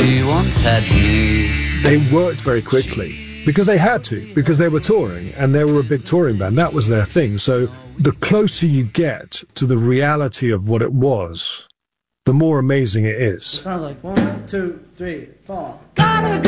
She once had me. They worked very quickly because they had to, because they were touring and they were a big touring band. That was their thing. So the closer you get to the reality of what it was, the more amazing it is. It sounds like 1, 2, 3, 4.